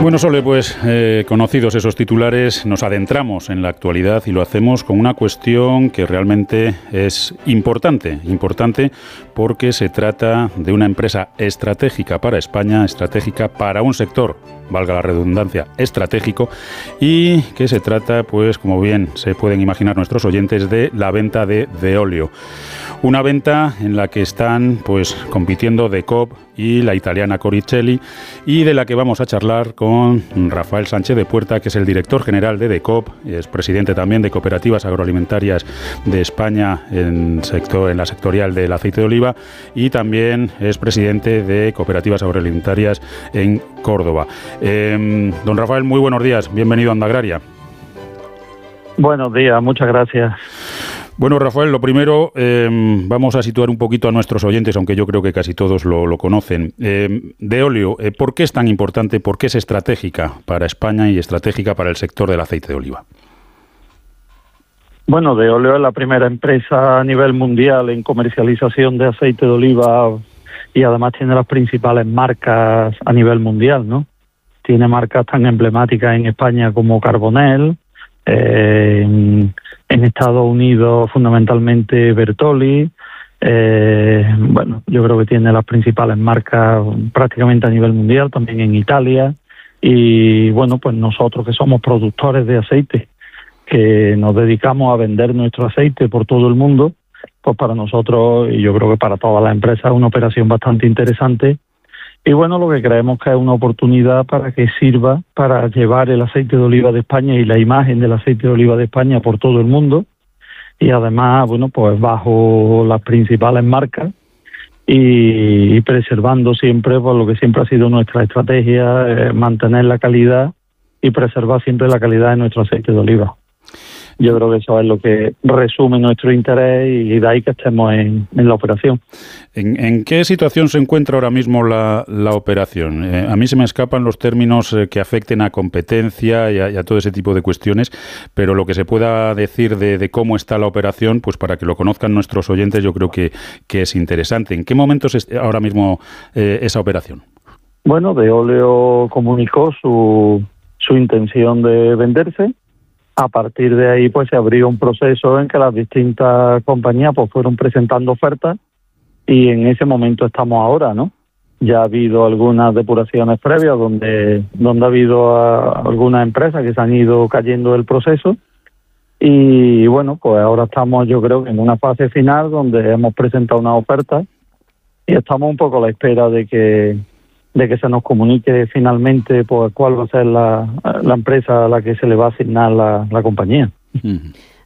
Bueno, Sole, pues conocidos esos titulares, nos adentramos en la actualidad y lo hacemos con una cuestión que realmente es importante porque se trata de una empresa estratégica para España, estratégica para un sector, valga la redundancia, estratégico, y que se trata, pues como bien se pueden imaginar nuestros oyentes, de la venta de Veolia. Una venta en la que están pues compitiendo DeCoop y la italiana Coricelli, y de la que vamos a charlar con Rafael Sánchez de Puerta, que es el director general de DeCoop, es presidente también de Cooperativas Agroalimentarias de España en la sectorial del aceite de oliva, y también es presidente de Cooperativas Agroalimentarias en Córdoba. Don Rafael, muy buenos días, bienvenido a Onda Agraria. Buenos días, muchas gracias. Bueno, Rafael, lo primero, vamos a situar un poquito a nuestros oyentes, aunque yo creo que casi todos lo conocen. Veolia, ¿por qué es tan importante? ¿Por qué es estratégica para España y estratégica para el sector del aceite de oliva? Bueno, Veolia es la primera empresa a nivel mundial en comercialización de aceite de oliva y además tiene las principales marcas a nivel mundial, ¿no? Tiene marcas tan emblemáticas en España como Carbonell, en Estados Unidos fundamentalmente Bertolli. Bueno, yo creo que tiene las principales marcas prácticamente a nivel mundial, también en Italia. Y bueno, pues nosotros que somos productores de aceite, que nos dedicamos a vender nuestro aceite por todo el mundo, pues para nosotros, y yo creo que para todas las empresas, es una operación bastante interesante. Y bueno, lo que creemos que es una oportunidad para que sirva para llevar el aceite de oliva de España y la imagen del aceite de oliva de España por todo el mundo. Y además, bueno, pues bajo las principales marcas y preservando siempre, por lo que siempre ha sido nuestra estrategia, mantener la calidad y preservar siempre la calidad de nuestro aceite de oliva. Yo creo que eso es lo que resume nuestro interés y de ahí que estemos en la operación. ¿En qué situación se encuentra ahora mismo la operación? A mí se me escapan los términos que afecten a competencia y a todo ese tipo de cuestiones, pero lo que se pueda decir de cómo está la operación, pues para que lo conozcan nuestros oyentes, yo creo que es interesante. ¿En qué momentos es ahora mismo esa operación? Bueno, Veolia comunicó su intención de venderse. A partir de ahí pues se abrió un proceso en que las distintas compañías pues fueron presentando ofertas y en ese momento estamos ahora, ¿no? Ya ha habido algunas depuraciones previas donde ha habido algunas empresas que se han ido cayendo del proceso y bueno, pues ahora estamos yo creo que en una fase final donde hemos presentado una oferta y estamos un poco a la espera de que se nos comunique finalmente pues cuál va a ser la empresa a la que se le va a asignar la compañía.